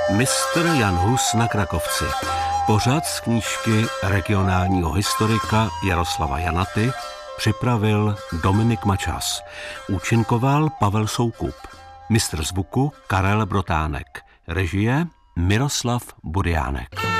Mistr Jan Hus na Krakovci. Pořad z knížky regionálního historika Jaroslava Janaty připravil Dominik Mačas. Účinkoval Pavel Soukup. Mistr zvuku Karel Brotánek. Režie Miroslav Burjánek.